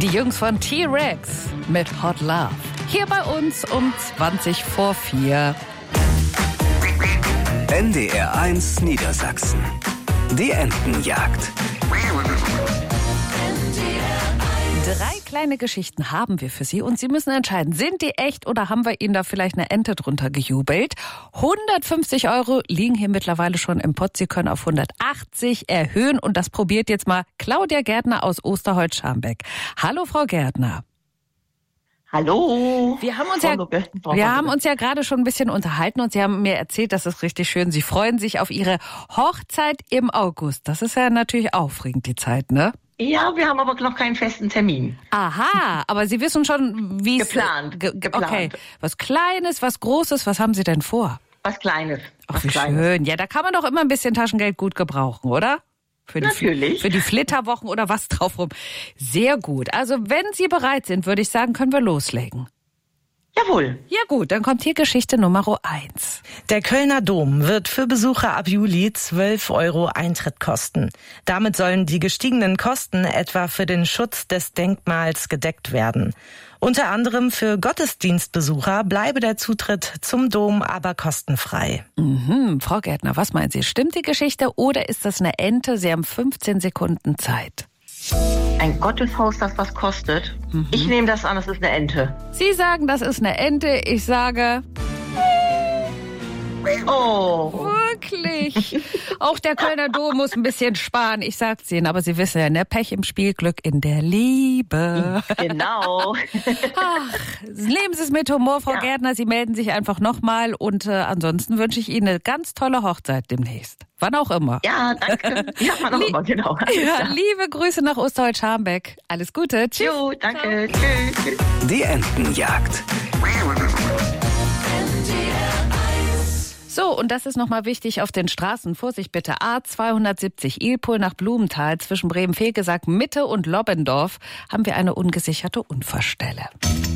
Die Jungs von T-Rex mit Hot Love. Hier bei uns um 4:20. NDR 1 Niedersachsen. Die Entenjagd. 3 kleine Geschichten haben wir für Sie und Sie müssen entscheiden, sind die echt oder haben wir Ihnen da vielleicht eine Ente drunter gejubelt? 150 € liegen hier mittlerweile schon im Pott. Sie können auf 180 erhöhen und das probiert jetzt mal Claudia Gärtner aus Osterholz-Scharmbeck. Hallo Frau Gärtner. Hallo. Wir haben uns ja gerade schon ein bisschen unterhalten und Sie haben mir erzählt, das ist richtig schön. Sie freuen sich auf Ihre Hochzeit im August. Das ist ja natürlich aufregend, die Zeit, ne? Ja, wir haben aber noch keinen festen Termin. Aha, aber Sie wissen schon, wie es... Geplant. Okay, was Kleines, was Großes, was haben Sie denn vor? Was Kleines. Ach, wie schön. Ja, da kann man doch immer ein bisschen Taschengeld gut gebrauchen, oder? Natürlich. Für die Flitterwochen oder was drauf rum. Sehr gut. Also wenn Sie bereit sind, würde ich sagen, können wir loslegen. Jawohl. Ja gut, dann kommt hier Geschichte Nummer 1. Der Kölner Dom wird für Besucher ab Juli 12 € Eintritt kosten. Damit sollen die gestiegenen Kosten etwa für den Schutz des Denkmals gedeckt werden. Unter anderem für Gottesdienstbesucher bleibe der Zutritt zum Dom aber kostenfrei. Frau Gärtner, was meinen Sie? Stimmt die Geschichte oder ist das eine Ente? Sie haben 15 Sekunden Zeit. Ein Gotteshaus, das was kostet? Ich nehme das an, das ist eine Ente. Sie sagen, das ist eine Ente. Ich sage... Oh. Wirklich? Auch der Kölner Dom muss ein bisschen sparen. Ich sag's Ihnen, aber Sie wissen ja, ne? Pech im Spiel, Glück in der Liebe. Genau. Ach, leben Sie es mit Humor, Frau Gärtner. Sie melden sich einfach nochmal. Und ansonsten wünsche ich Ihnen eine ganz tolle Hochzeit demnächst. Wann auch immer. Ja, danke. Ja, wann auch immer, genau. Ja, liebe Grüße nach Osterholz-Scharmbeck. Alles Gute. Tschüss. Jo, danke. Tschüss. Die Entenjagd. So, und das ist nochmal wichtig auf den Straßen. Vorsicht bitte, A270 Ilpol nach Blumenthal zwischen Bremen-Vegesack, Mitte und Lobbendorf haben wir eine ungesicherte Unfallstelle.